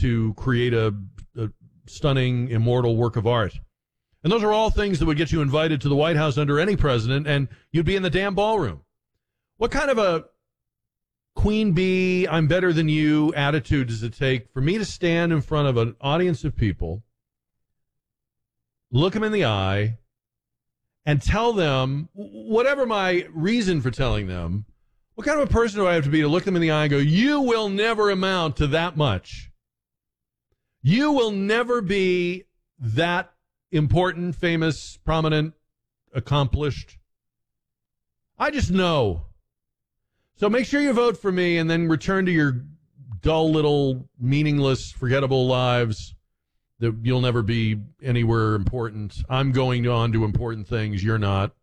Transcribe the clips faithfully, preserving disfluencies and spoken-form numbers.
to create a, a stunning, immortal work of art. And those are all things that would get you invited to the White House under any president, and you'd be in the damn ballroom. What kind of a queen bee, I'm better than you attitude does it take for me to stand in front of an audience of people, look them in the eye, and tell them, whatever my reason for telling them, what kind of a person do I have to be to look them in the eye and go, you will never amount to that much. You will never be that important, famous, prominent, accomplished. I just know. So make sure you vote for me and then return to your dull little, meaningless, forgettable lives that you'll never be anywhere important. I'm going on to important things. You're not.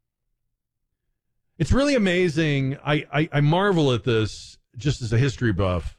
It's really amazing. I, I, I marvel at this just as a history buff.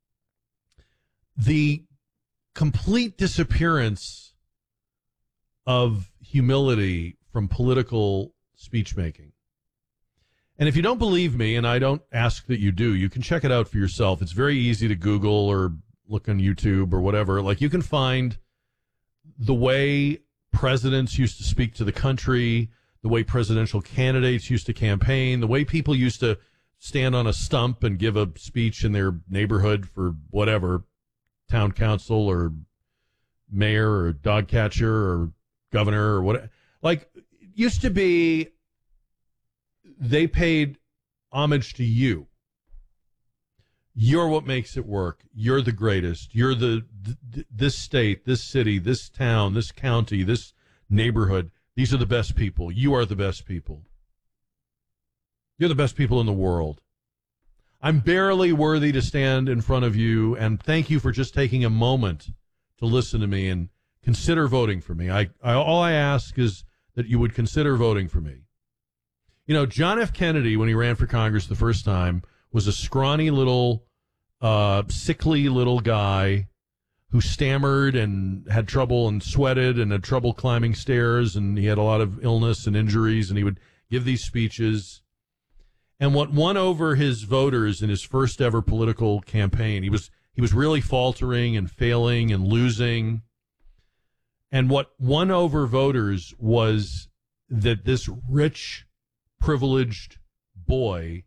The complete disappearance of humility from political speech making. And if you don't believe me, and I don't ask that you do, you can check it out for yourself. It's very easy to Google or look on YouTube or whatever. Like, you can find the way presidents used to speak to the country, the way presidential candidates used to campaign, the way people used to stand on a stump and give a speech in their neighborhood for whatever, town council or mayor or dog catcher or governor or what. Like, it used to be they paid homage to you. You're what makes it work. You're the greatest. You're the th- this state, this city, this town, this county, this neighborhood. These are the best people. You are the best people. You're the best people in the world. I'm barely worthy to stand in front of you, and thank you for just taking a moment to listen to me and consider voting for me. I, I all I ask is that you would consider voting for me. You know, John F. Kennedy, when he ran for Congress the first time, was a scrawny little, uh, sickly little guy who stammered and had trouble and sweated and had trouble climbing stairs, and he had a lot of illness and injuries, and he would give these speeches. And what won over his voters in his first ever political campaign, he was he was really faltering and failing and losing. And what won over voters was that this rich, privileged boy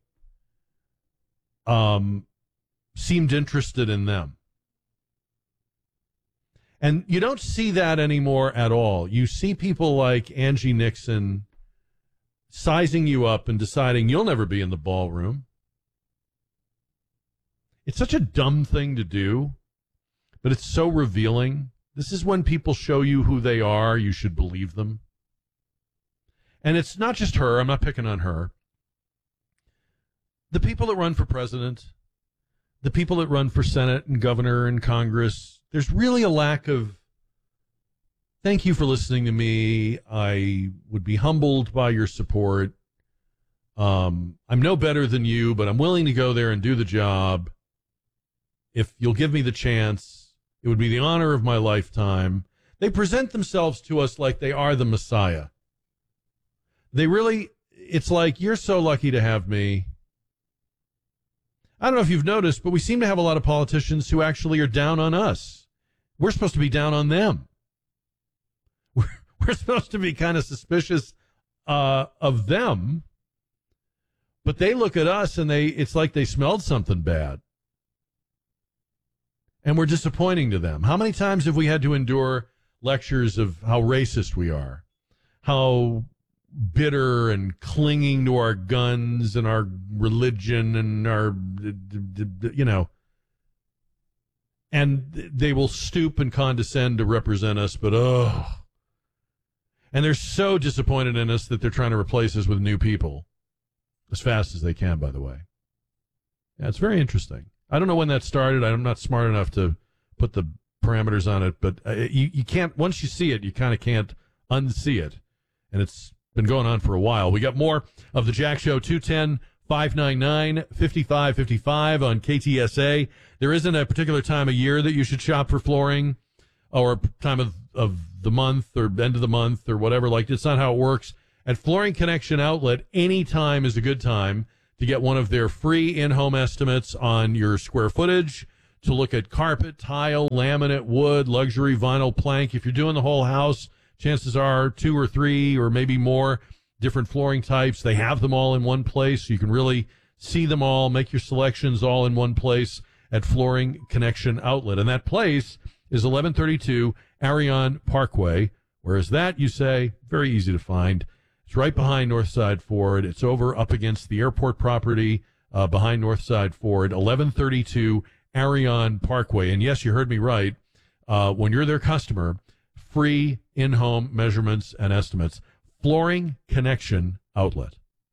um, seemed interested in them. And you don't see that anymore at all. You see people like Angie Nixon sizing you up and deciding you'll never be in the ballroom. It's such a dumb thing to do, but it's so revealing. This is when people show you who they are, you should believe them. And it's not just her. I'm not picking on her. The people that run for president, the people that run for Senate and governor and Congress, there's really a lack of, thank you for listening to me. I would be humbled by your support. Um, I'm no better than you, but I'm willing to go there and do the job. If you'll give me the chance, it would be the honor of my lifetime. They present themselves to us like they are the Messiah. They really, it's like, you're so lucky to have me. I don't know if you've noticed, but we seem to have a lot of politicians who actually are down on us. We're supposed to be down on them. We're, we're supposed to be kind of suspicious uh, of them, but they look at us and they it's like they smelled something bad. And we're disappointing to them. How many times have we had to endure lectures of how racist we are, how bitter and clinging to our guns and our religion and our, you know, and they will stoop and condescend to represent us, but oh, and they're so disappointed in us that they're trying to replace us with new people as fast as they can, by the way. Yeah, it's very interesting. I don't know when that started. I'm not smart enough to put the parameters on it, but uh, you, you can't, once you see it, you kind of can't unsee it. And it's been going on for a while. We got more of the Jack Show, two one zero, five nine nine, five five five five on K T S A. There isn't a particular time of year that you should shop for flooring or a time of, of the month or end of the month or whatever. Like, it's not how it works. At Flooring Connection Outlet, any time is a good time to get one of their free in-home estimates on your square footage, to look at carpet, tile, laminate, wood, luxury vinyl plank. If you're doing the whole house, chances are two or three or maybe more different flooring types. They have them all in one place, so you can really see them all, make your selections all in one place at Flooring Connection Outlet. And that place is eleven thirty-two Arion Parkway. Whereas that, you say, very easy to find. It's right behind Northside Ford. It's over up against the airport property uh, behind Northside Ford, eleven thirty-two Arion Parkway. And yes, you heard me right. Uh, when you're their customer, free in-home measurements and estimates. Flooring Connection Outlet.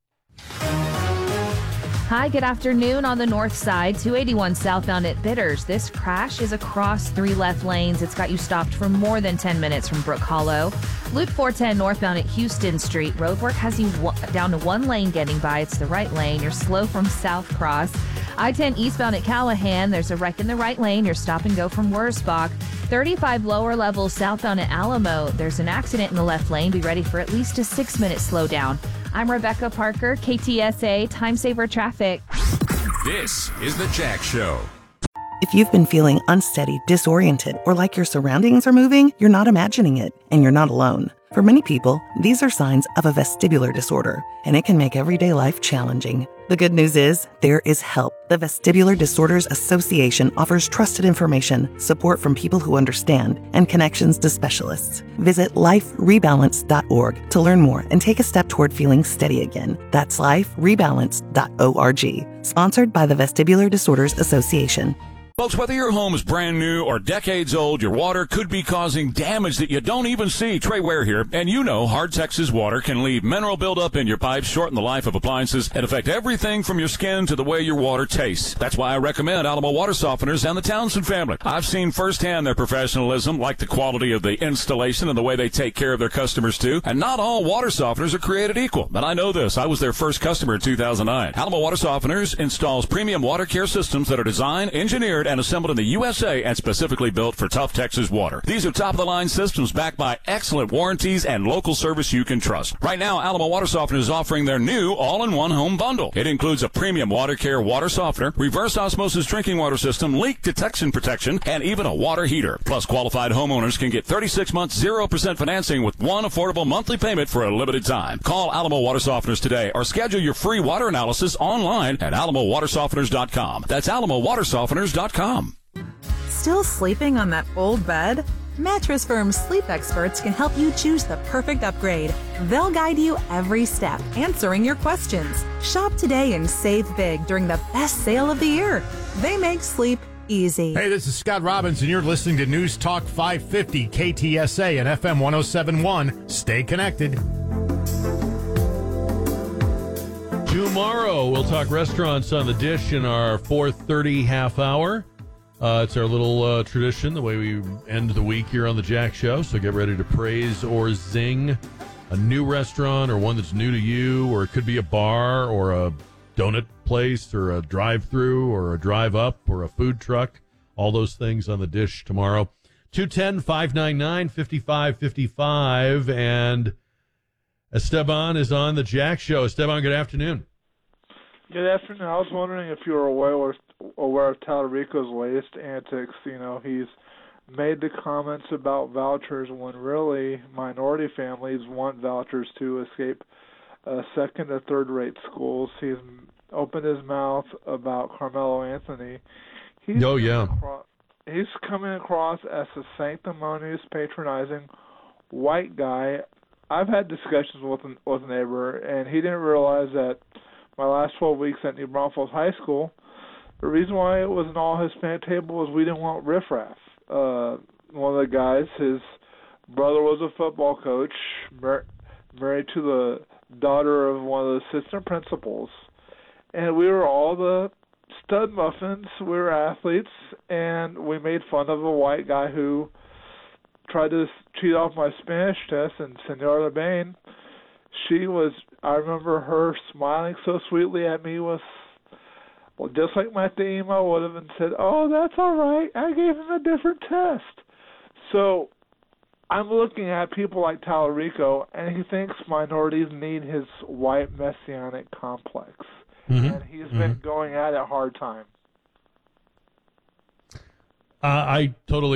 Hi, good afternoon on the north side, two eighty-one southbound at Bitters. This crash is across three left lanes. It's got you stopped for more than ten minutes from Brook Hollow. Loop four ten northbound at Houston Street. Roadwork has you w- down to one lane getting by. It's the right lane. You're slow from South Cross. I ten eastbound at Callahan. There's a wreck in the right lane. You're stop and go from Wurzbach. thirty-five lower level southbound at Alamo. There's an accident in the left lane. Be ready for at least a six-minute slowdown. I'm Rebecca Parker, K T S A Time Saver Traffic. This is The Jack Show. If you've been feeling unsteady, disoriented, or like your surroundings are moving, you're not imagining it, and you're not alone. For many people, these are signs of a vestibular disorder, and it can make everyday life challenging. The good news is, there is help. The Vestibular Disorders Association offers trusted information, support from people who understand, and connections to specialists. Visit life rebalance dot org to learn more and take a step toward feeling steady again. That's life rebalance dot org. Sponsored by the Vestibular Disorders Association. Folks, whether your home is brand new or decades old, your water could be causing damage that you don't even see. Trey Ware here, and you know Hard Texas Water can leave mineral buildup in your pipes, shorten the life of appliances, and affect everything from your skin to the way your water tastes. That's why I recommend Alamo Water Softeners and the Townsend family. I've seen firsthand their professionalism, like the quality of the installation and the way they take care of their customers too. And not all water softeners are created equal. But I know this. I was their first customer in two thousand nine. Alamo Water Softeners installs premium water care systems that are designed, engineered, and assembled in the U S A and specifically built for tough Texas water. These are top-of-the-line systems backed by excellent warranties and local service you can trust. Right now, Alamo Water Softener is offering their new all-in-one home bundle. It includes a premium water care water softener, reverse osmosis drinking water system, leak detection protection, and even a water heater. Plus, qualified homeowners can get thirty-six months, zero percent financing with one affordable monthly payment for a limited time. Call Alamo Water Softeners today or schedule your free water analysis online at alamo water softeners dot com. That's alamo water softeners dot com. Still sleeping on that old bed? Mattress Firm's sleep experts can help you choose the perfect upgrade. They'll guide you every step, answering your questions. Shop today and save big during the best sale of the year. They make sleep easy. Hey, this is Scott Robbins, and you're listening to News Talk five fifty K T S A and F M one oh seven point one. Stay connected. Tomorrow, we'll talk restaurants on the dish in our four thirty half hour. Uh, it's our little uh, tradition, the way we end the week here on the Jack Show. So get ready to praise or zing a new restaurant or one that's new to you, or it could be a bar or a donut place or a drive-through or a drive-up or a food truck. All those things on the dish tomorrow. two one zero, five nine nine, five five five five. And Esteban is on the Jack Show. Esteban, good afternoon. Good afternoon. I was wondering if you were aware aware of Tallarico's latest antics. You know, he's made the comments about vouchers when really minority families want vouchers to escape uh, second or third rate schools. He's opened his mouth about Carmelo Anthony. He's oh, yeah. Across, he's coming across as a sanctimonious, patronizing white guy. I've had discussions with, an, with a neighbor, and he didn't realize that my last twelve weeks at New Braunfels High School, the reason why it was an all-Hispanic table was we didn't want riffraff. Uh, one of the guys, his brother was a football coach, mar- married to the daughter of one of the assistant principals. And we were all the stud muffins. We were athletes, and we made fun of a white guy who tried to cheat off my Spanish test, and Senora Bain, she was, I remember her smiling so sweetly at me was, well, just like my email would have and said, oh, that's all right. I gave him a different test. So I'm looking at people like Tallarico, and he thinks minorities need his white messianic complex. Mm-hmm. And he's mm-hmm. been going at it hard time. Uh, I totally